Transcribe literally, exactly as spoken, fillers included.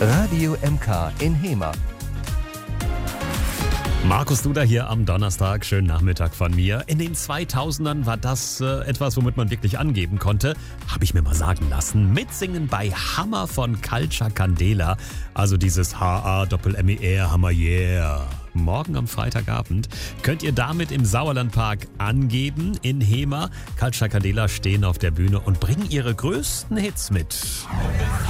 Radio M K in Hemer. Markus Duda hier am Donnerstag. Schönen Nachmittag von mir. In den zweitausendern war das äh, etwas, womit man wirklich angeben konnte. Habe ich mir mal sagen lassen. Mitsingen bei Hammer von Culture Candela. Also dieses H A M E R, Hammer Yeah. Morgen am Freitagabend könnt ihr damit im Sauerlandpark angeben. In Hemer. Culture Candela stehen auf der Bühne und bringen ihre größten Hits mit.